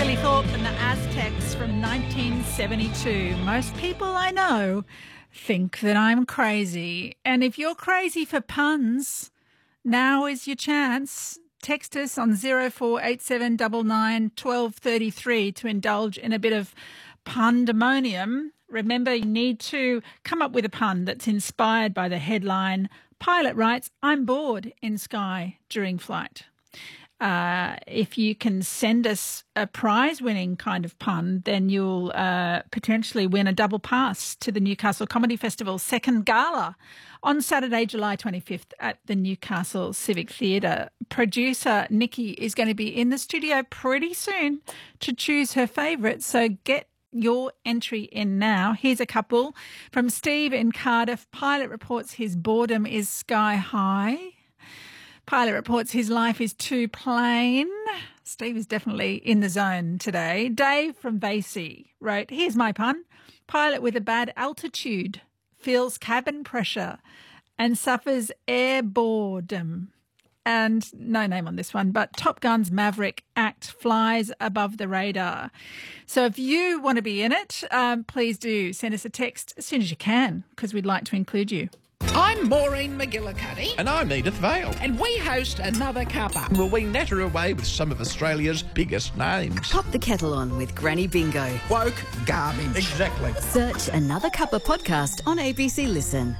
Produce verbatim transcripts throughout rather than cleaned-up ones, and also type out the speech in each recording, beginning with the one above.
Billy Thorpe and the Aztecs from nineteen seventy-two. Most people I know think that I'm crazy. And if you're crazy for puns, now is your chance. Text us on zero four eight seven nine nine one two three three to indulge in a bit of pundemonium. Remember, you need to come up with a pun that's inspired by the headline. Pilot writes, "I'm bored in sky during flight." Uh, if you can send us a prize-winning kind of pun, then you'll uh, potentially win a double pass to the Newcastle Comedy Festival's second gala on Saturday, July twenty-fifth at the Newcastle Civic Theatre. Producer Nikki is going to be in the studio pretty soon to choose her favourite, so get your entry in now. Here's a couple. From Steve in Cardiff, pilot reports his boredom is sky high. Pilot reports his life is too plain. Steve is definitely in the zone today. Dave from Vasey wrote, here's my pun. Pilot with a bad altitude feels cabin pressure and suffers air boredom. And no name on this one, but Top Gun's Maverick act flies above the radar. So if you want to be in it, um, please do send us a text as soon as you can, because we'd like to include you. I'm Maureen McGillicuddy. And I'm Edith Vale. And we host Another Cuppa. Will we natter away with some of Australia's biggest names? Pop the kettle on with Granny Bingo. Woke garbage. Exactly. Search Another Cuppa podcast on A B C Listen.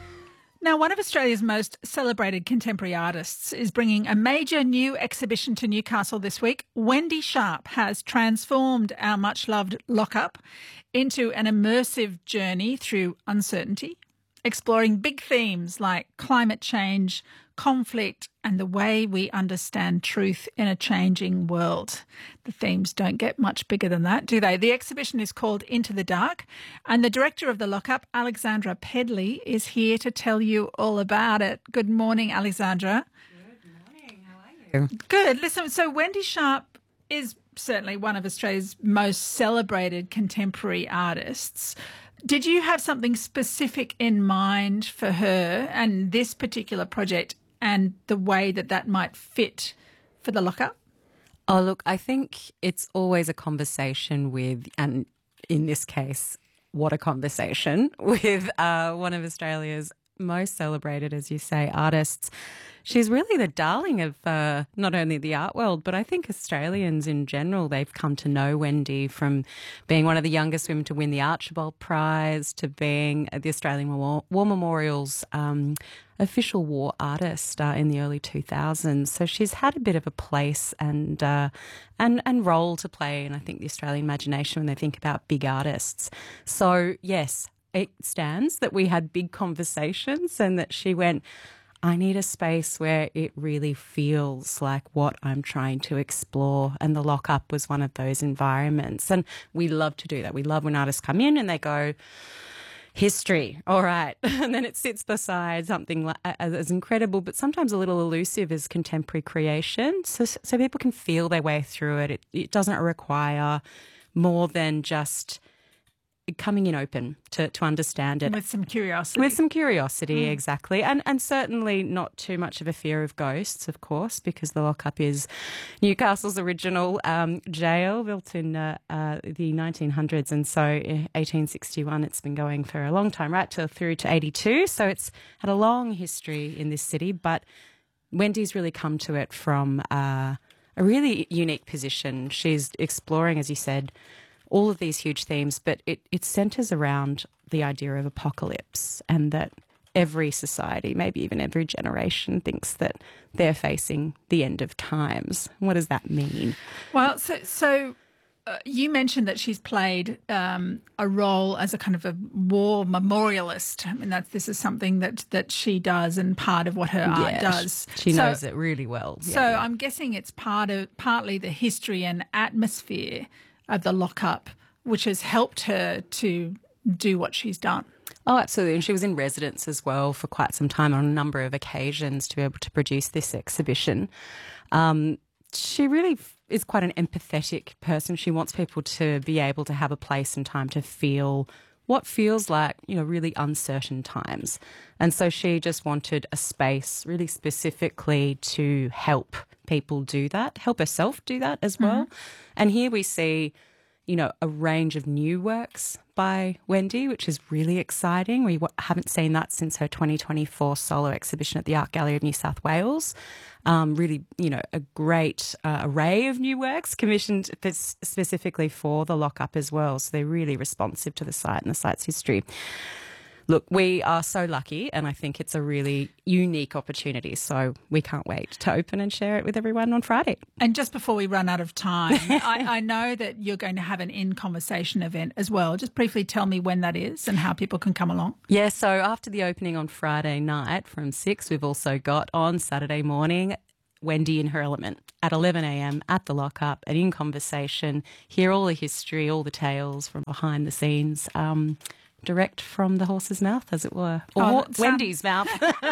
Now, one of Australia's most celebrated contemporary artists is bringing a major new exhibition to Newcastle this week. Wendy Sharp has transformed our much-loved lockup into an immersive journey through uncertainty, exploring big themes like climate change, conflict, and the way we understand truth in a changing world. The themes don't get much bigger than that, do they? The exhibition is called Into the Dark, and the director of the lockup, Alexandra Pedley, is here to tell you all about it. Good morning, Alexandra. Good morning. How are you? Good. Listen, so Wendy Sharp is certainly one of Australia's most celebrated contemporary artists. Did you have something specific in mind for her and this particular project and the way that that might fit for the lockup? Oh, look, I think it's always a conversation with, and in this case, what a conversation, with uh, one of Australia's most celebrated, as you say, artists. She's really the darling of uh, not only the art world, but I think Australians in general. They've come to know Wendy from being one of the youngest women to win the Archibald Prize to being the Australian War, War Memorial's um, official war artist uh, in the early two thousands. So she's had a bit of a place and uh, and and role to play in, I think, the Australian imagination when they think about big artists. So, yes, it stands that we had big conversations and that she went, I need a space where it really feels like what I'm trying to explore. And the lockup was one of those environments. And we love to do that. We love when artists come in and they go, history, all right. And then it sits beside something like, as, as incredible, but sometimes a little elusive as contemporary creation. So, so people can feel their way through it. It, it doesn't require more than just coming in open to, to understand it. With some curiosity. With some curiosity, Mm. exactly. And and certainly not too much of a fear of ghosts, of course, because the lockup is Newcastle's original um, jail, built in uh, uh, the nineteen hundreds. And so in eighteen sixty-one, it's been going for a long time, right, till through to eighty-two. So it's had a long history in this city. But Wendy's really come to it from uh, a really unique position. She's exploring, as you said, all of these huge themes, but it, it centres around the idea of apocalypse and that every society, maybe even every generation, thinks that they're facing the end of times. What does that mean? Well, so so uh, you mentioned that she's played um, a role as a kind of a war memorialist. I mean, that's this is something that that she does and part of what her art Yeah, does. She So- knows it really well. So Yeah. I'm guessing it's part of partly the history and atmosphere of the lockup, which has helped her to do what she's done. Oh, absolutely. And she was in residence as well for quite some time on a number of occasions to be able to produce this exhibition. Um, she really f- is quite an empathetic person. She wants people to be able to have a place and time to feel what feels like, you know, really uncertain times. And so she just wanted a space really specifically to help people do that, help herself do that as well. Mm-hmm. And here we see, you know, a range of new works by Wendy, which is really exciting. We w- haven't seen that since her twenty twenty-four solo exhibition at the Art Gallery of New South Wales. Um, really, you know, a great uh, array of new works commissioned f- specifically for the lockup as well. So they're really responsive to the site and the site's history. Look, we are so lucky, and I think it's a really unique opportunity. So we can't wait to open and share it with everyone on Friday. And just before we run out of time, I, I know that you're going to have an In Conversation event as well. Just briefly tell me when that is and how people can come along. Yeah, so after the opening on Friday night from six, we've also got on Saturday morning Wendy in her element at eleven a.m. at the lockup and In Conversation. Hear all the history, all the tales from behind the scenes. Um, direct from the horse's mouth, as it were, or Oh, that Wendy's mouth.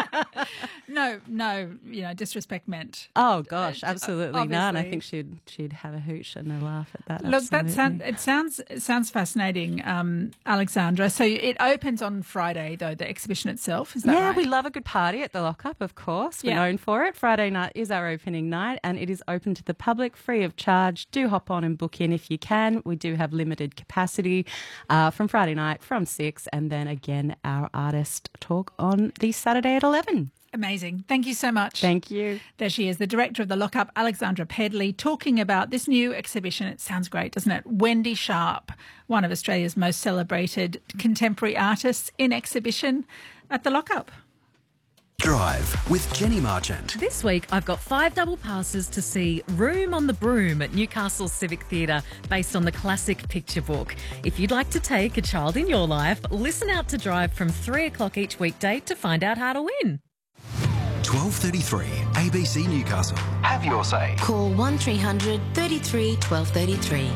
No, no, you know, disrespect meant. Oh gosh, absolutely none. I obviously. think she'd she'd have a hoot and a laugh at that. Look, that absolutely. sound, it sounds it sounds fascinating, um, Alexandra. So it opens on Friday, though, the exhibition itself. Is that Yeah, right? we love a good party at the lockup, of course. We're Yeah. known for it. Friday night is our opening night, and it is open to the public, free of charge. Do hop on and book in if you can. We do have limited capacity uh, from Friday night from six, and then again our artist talk on the Saturday at eleven. Amazing. Thank you so much. Thank you. There she is, the director of the Lockup, Alexandra Pedley, talking about this new exhibition. It sounds great, doesn't it? Wendy Sharp, one of Australia's most celebrated contemporary artists, in exhibition at the Lockup. Drive with Jenny Marchant. This week, I've got five double passes to see Room on the Broom at Newcastle Civic Theatre, based on the classic picture book. If you'd like to take a child in your life, listen out to Drive from three o'clock each weekday to find out how to win. twelve thirty-three, A B C Newcastle. Have your say. Call one three hundred thirty-three twelve thirty-three.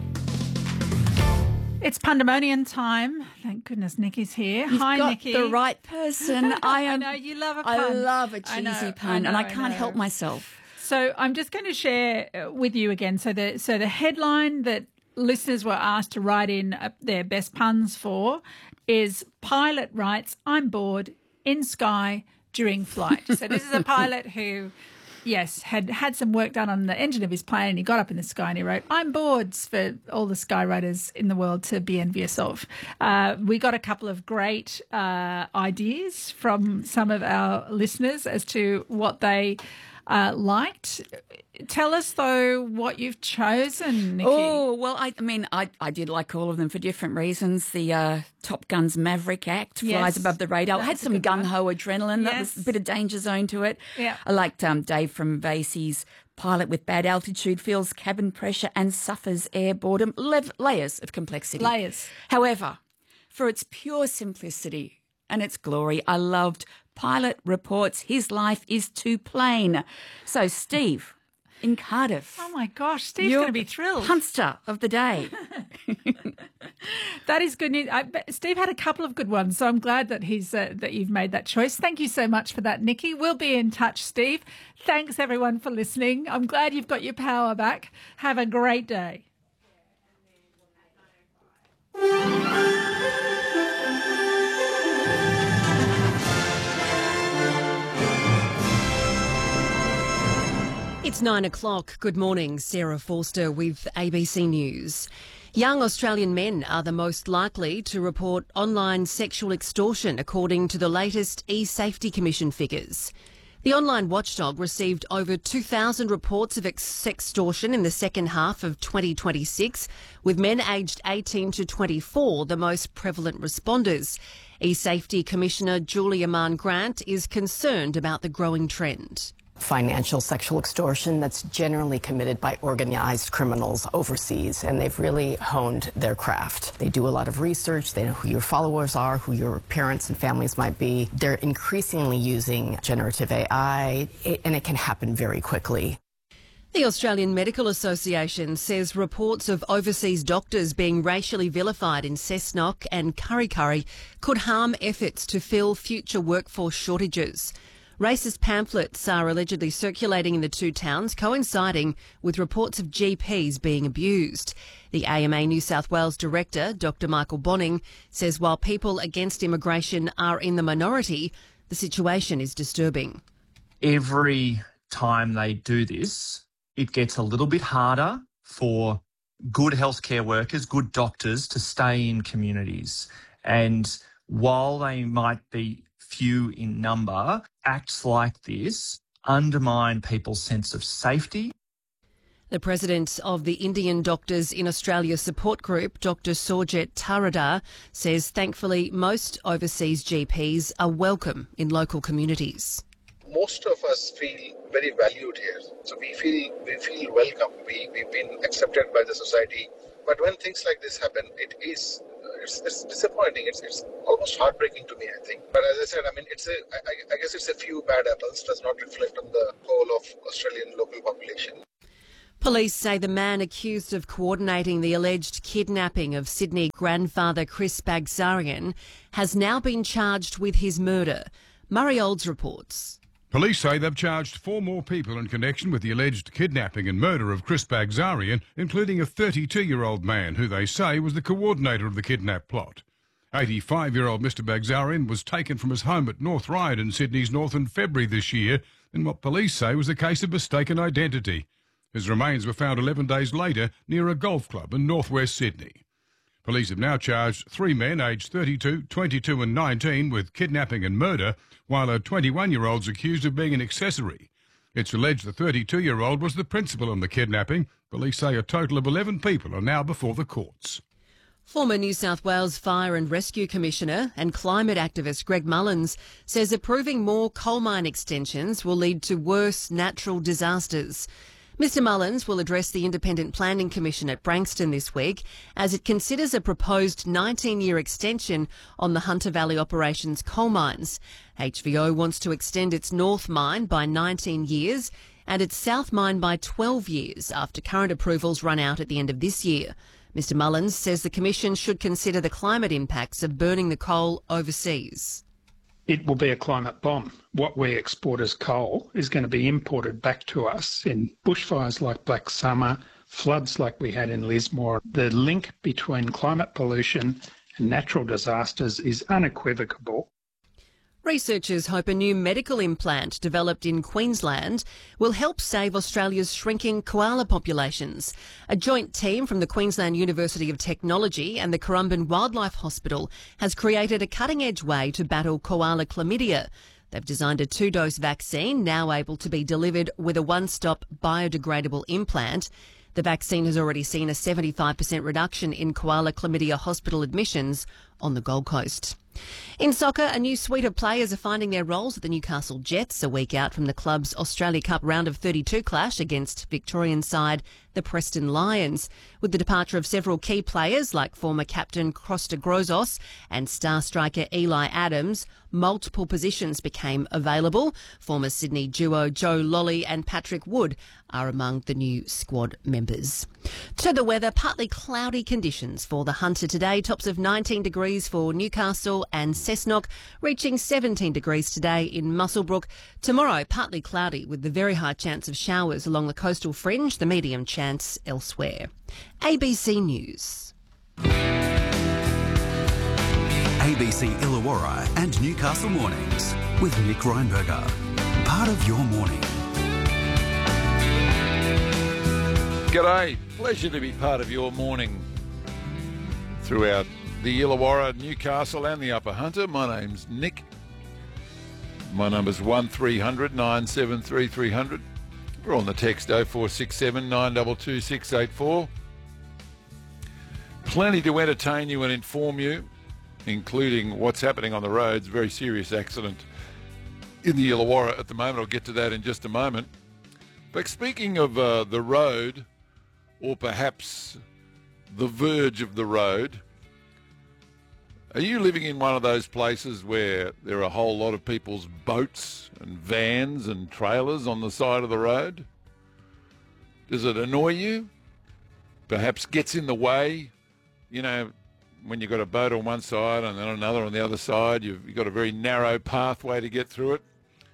It's pandemonium time. Thank goodness Nikki's here. You've Hi, got Nikki. the right person. I am. I know, you love a I pun. love a I cheesy know, pun, I and I know, I can't know. help myself. So I'm just going to share uh, with you again. So the so the headline that listeners were asked to write in uh, their best puns for is pilot writes, "I'm bored in sky during flight." So this is a pilot who, yes, had had some work done on the engine of his plane, and he got up in the sky and he wrote, "I'm bored," for all the skywriters in the world to be envious of. Uh, we got a couple of great uh, ideas from some of our listeners as to what they uh, liked. Tell us, though, what you've chosen, Nikki. Oh, well, I, I mean, I, I did like all of them for different reasons. The uh, Top Gun's Maverick Act flies Yes, above the radar. that Had was a some good one. gung-ho adrenaline. That Yes. was a bit of danger zone to it. Yeah. I liked um, Dave from Vasey's pilot with bad altitude, feels cabin pressure and suffers air boredom. Lev- layers of complexity. Layers. However, for its pure simplicity and its glory, I loved pilot reports his life is too plain. So, Steve in Cardiff. Oh, my gosh, Steve's You're going to be thrilled. Punster of the day. That is good news. I, but Steve had a couple of good ones, so I'm glad that he's uh, that you've made that choice. Thank you so much for that, Nikki. We'll be in touch, Steve. Thanks, everyone, for listening. I'm glad you've got your power back. Have a great day. It's nine o'clock. Good morning. Sarah Forster with A B C News. Young Australian men are the most likely to report online sexual extortion, according to the latest eSafety Commission figures. The online watchdog received over two thousand reports of ex- sextortion in the second half of twenty twenty-six, with men aged eighteen to twenty-four the most prevalent responders. eSafety Commissioner Julia Mann-Grant is concerned about the growing trend. Financial sexual extortion that's generally committed by organized criminals overseas, and they've really honed their craft. They do a lot of research, they know who your followers are, who your parents and families might be. They're increasingly using generative A I, and it can happen very quickly. The Australian Medical Association says reports of overseas doctors being racially vilified in Cessnock and Kurri Kurri could harm efforts to fill future workforce shortages. Racist pamphlets are allegedly circulating in the two towns, coinciding with reports of G Ps being abused. The A M A New South Wales director, Doctor Michael Bonning, says while people against immigration are in the minority, the situation is disturbing. Every time they do this, it gets a little bit harder for good healthcare workers, good doctors to stay in communities. And while they might be few in number, acts like this undermine people's sense of safety. The president of the Indian Doctors in Australia support group, Doctor Surjit Taradar, says thankfully most overseas G Ps are welcome in local communities. Most of us feel very valued here. So we feel we feel welcome. We, we've been accepted by the society. But when things like this happen, it is it's, it's disappointing. It's, it's almost heartbreaking to me, I think. But as I said, I mean, it's a I, I guess it's a few bad apples. Does not reflect on the whole of Australian local population. Police say the man accused of coordinating the alleged kidnapping of Sydney grandfather Chris Bagzarian has now been charged with his murder. Murray Olds reports. Police say they've charged four more people in connection with the alleged kidnapping and murder of Chris Bagzarian, including a thirty-two-year-old man who they say was the coordinator of the kidnap plot. eighty-five-year-old Mister Bagzarian was taken from his home at North Ryde in Sydney's north in February this year in what police say was a case of mistaken identity. His remains were found eleven days later near a golf club in northwest Sydney. Police have now charged three men aged thirty-two, twenty-two and nineteen with kidnapping and murder, while a twenty-one-year-old's accused of being an accessory. It's alleged the thirty-two-year-old was the principal in the kidnapping. Police say a total of eleven people are now before the courts. Former New South Wales Fire and Rescue Commissioner and climate activist Greg Mullins says approving more coal mine extensions will lead to worse natural disasters. Mister Mullins will address the Independent Planning Commission at Branxton this week as it considers a proposed nineteen-year extension on the Hunter Valley Operations coal mines. H V O wants to extend its North mine by nineteen years and its South mine by twelve years after current approvals run out at the end of this year. Mister Mullins says the Commission should consider the climate impacts of burning the coal overseas. It will be a climate bomb. What we export as coal is going to be imported back to us in bushfires like Black Summer, floods like we had in Lismore. The link between climate pollution and natural disasters is unequivocal. Researchers hope a new medical implant developed in Queensland will help save Australia's shrinking koala populations. A joint team from the Queensland University of Technology and the Currumbin Wildlife Hospital has created a cutting-edge way to battle koala chlamydia. They've designed a two-dose vaccine now able to be delivered with a one-stop biodegradable implant. The vaccine has already seen a seventy-five percent reduction in koala chlamydia hospital admissions on the Gold Coast. In soccer, a new suite of players are finding their roles at the Newcastle Jets a week out from the club's Australia Cup round of thirty-two clash against Victorian side the Preston Lions. With the departure of several key players like former captain Costa Grozos and star striker Eli Adams, multiple positions became available. Former Sydney duo Joe Lolly and Patrick Wood are among the new squad members. To the weather, partly cloudy conditions for the Hunter today. Tops of nineteen degrees for Newcastle and Cessnock, reaching seventeen degrees today in Muswellbrook. Tomorrow, partly cloudy with the very high chance of showers along the coastal fringe, the medium chance elsewhere. A B C News. A B C Illawarra and Newcastle Mornings with Nick Reinberger. Part of your morning. G'day, pleasure to be part of your morning throughout the Illawarra, Newcastle and the Upper Hunter. My name's Nick. My number's one three hundred nine seven three three hundred. We're on the text oh four six seven nine two two six eight four. Plenty to entertain you and inform you, including what's happening on the roads. Very serious accident in the Illawarra at the moment. I'll get to that in just a moment. But speaking of uh, the road, or perhaps the verge of the road, are you living in one of those places where there are a whole lot of people's boats and vans and trailers on the side of the road? Does it annoy you? Perhaps gets in the way? You know, when you've got a boat on one side and then another on the other side, you've, you've got a very narrow pathway to get through it.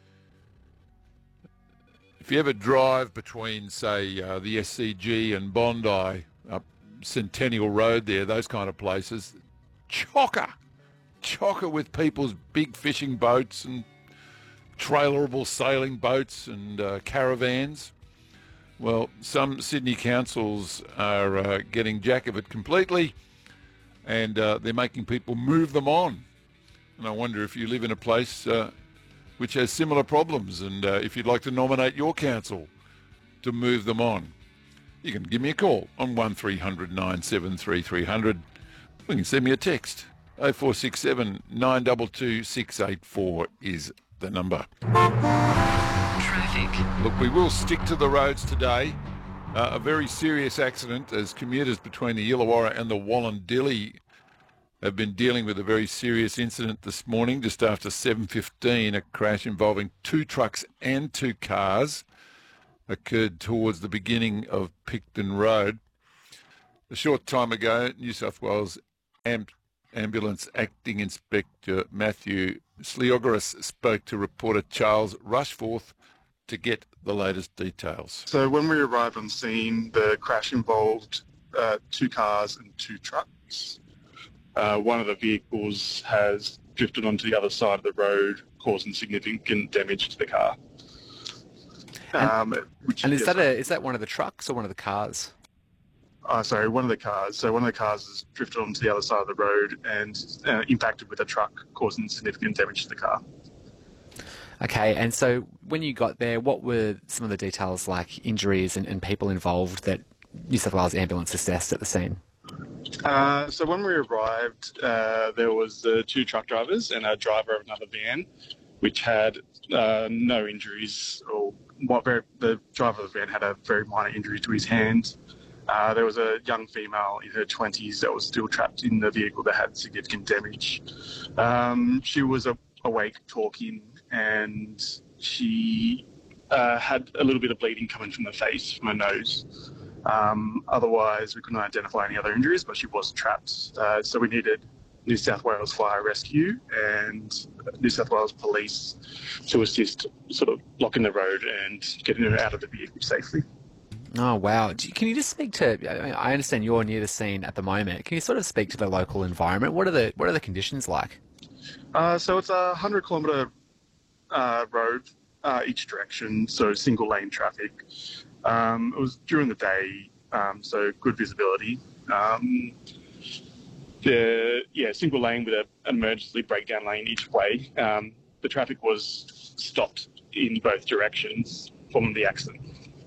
If you ever drive between, say, uh, the S C G and Bondi, up Centennial Road there, those kind of places, chocker, chocker with people's big fishing boats and trailerable sailing boats and uh, caravans. Well, some Sydney councils are uh, getting jack of it completely, and uh, they're making people move them on. And I wonder if you live in a place uh, which has similar problems, and uh, if you'd like to nominate your council to move them on, you can give me a call on one three hundred nine seven three three hundred. You can send me a text. oh four six seven nine two two six eight four is the number. Traffic. Look, we will stick to the roads today. Uh, a very serious accident as commuters between the Illawarra and the Wallandilly have been dealing with a very serious incident this morning, just after seven fifteen. A crash involving two trucks and two cars occurred towards the beginning of Picton Road. A short time ago, New South Wales Am- Ambulance Acting Inspector Matthew Sliogoras spoke to reporter Charles Rushforth to get the latest details. So when we arrived on scene, the crash involved uh, two cars and two trucks. Uh, one of the vehicles has drifted onto the other side of the road, causing significant damage to the car. Um, which And is yes, that a is that one of the trucks or one of the cars? Uh, sorry, one of the cars. So one of the cars has drifted onto the other side of the road and uh, impacted with a truck, causing significant damage to the car. Okay, and so when you got there, what were some of the details like injuries and, and people involved that New South Wales Ambulance assessed at the scene? Uh, so when we arrived, uh, there was the two truck drivers and a driver of another van, which had uh, no injuries. Or what very, the driver of the van had a very minor injury to his hand. Uh, there was a young female in her twenties that was still trapped in the vehicle that had significant damage. Um, she was a, awake, talking, and she uh, had a little bit of bleeding coming from the face, from her nose. Um, otherwise, we couldn't identify any other injuries, but she was trapped. Uh, so we needed New South Wales Fire Rescue and New South Wales Police to assist sort of blocking the road and getting her out of the vehicle safely. Oh, wow. Do you- Can you just speak to, I I understand you're near the scene at the moment. Can you sort of speak to the local environment? What are the what are the conditions like? Uh, so it's a one hundred kilometre uh, road uh, each direction, so single lane traffic. Um, it was during the day, um, so good visibility. Um, the, yeah, single lane with a, an emergency breakdown lane each way. Um, the traffic was stopped in both directions from the accident.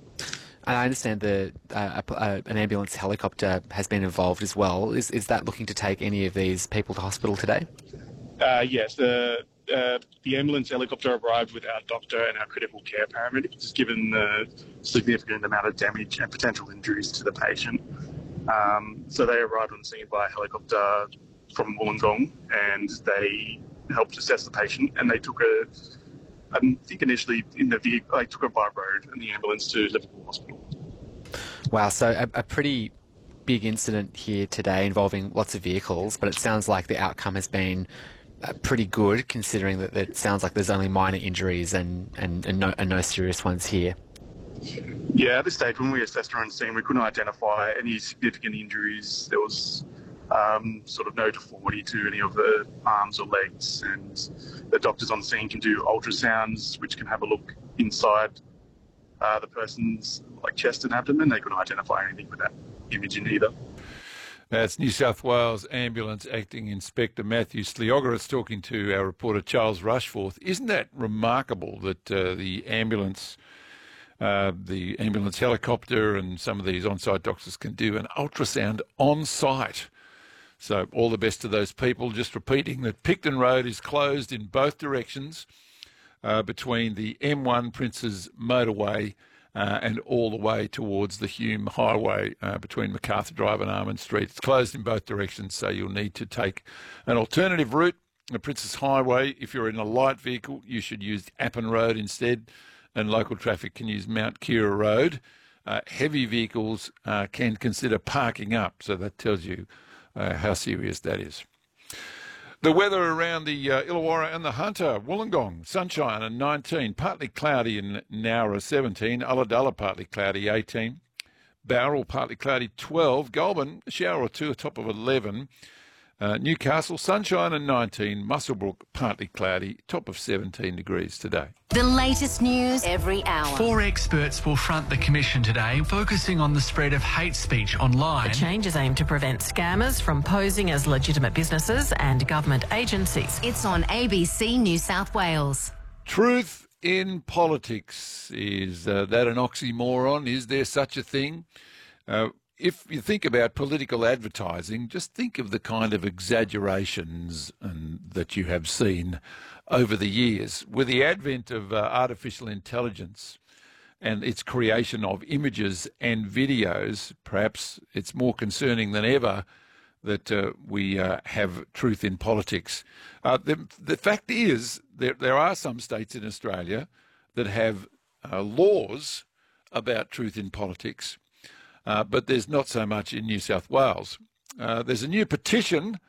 And I understand the uh, a, a, an ambulance helicopter has been involved as well. Is is that looking to take any of these people to hospital today? Uh, yes, the uh, the ambulance helicopter arrived with our doctor and our critical care paramedics, given the significant amount of damage and potential injuries to the patient. Um, so they arrived on scene by helicopter from Wollongong, and they helped assess the patient, and they took a, I think initially in the vehicle, they took her by road in the ambulance to Liverpool Hospital. Wow, so a, a pretty big incident here today involving lots of vehicles, but it sounds like the outcome has been uh, pretty good, considering that, that it sounds like there's only minor injuries and, and, and, no, and no serious ones here. Yeah, at this stage, when we assessed her on scene, we couldn't identify any significant injuries. There was um, sort of no deformity to any of the arms or legs, and the doctors on scene can do ultrasounds, which can have a look inside uh, the person's like chest and abdomen. They couldn't identify anything with that imaging either. That's New South Wales Ambulance Acting Inspector Matthew Sliogoras talking to our reporter Charles Rushforth. Isn't that remarkable that uh, the ambulance, uh, the ambulance helicopter and some of these on-site doctors can do an ultrasound on-site? So all the best to those people. Just repeating that Picton Road is closed in both directions uh, between the M one Princes Motorway Uh, and all the way towards the Hume Highway uh, between MacArthur Drive and Armand Street. It's closed in both directions, so you'll need to take an alternative route, the Princes Highway. If you're in a light vehicle, you should use Appin Road instead, and local traffic can use Mount Kira Road. Uh, heavy vehicles uh, can consider parking up, so that tells you uh, how serious that is. The weather around the uh, Illawarra and the Hunter, Wollongong, sunshine and nineteen, partly cloudy in Nowra seventeen, Ulladulla partly cloudy eighteen, Bowral partly cloudy twelve, Goulburn a shower or two, a top of eleven, Uh, Newcastle, sunshine and nineteen. Muswellbrook, partly cloudy, top of seventeen degrees today. The latest news every hour. Four experts will front the commission today, focusing on the spread of hate speech online. The changes aim to prevent scammers from posing as legitimate businesses and government agencies. It's on A B C New South Wales. Truth in politics. Is uh, that an oxymoron? Is there such a thing? Uh, If you think about political advertising, just think of the kind of exaggerations and, that you have seen over the years. With the advent of uh, artificial intelligence and its creation of images and videos, perhaps it's more concerning than ever that uh, we uh, have truth in politics. Uh, the, the fact is, there, there are some states in Australia that have uh, laws about truth in politics. Uh, but there's not so much in New South Wales. Uh, there's a new petition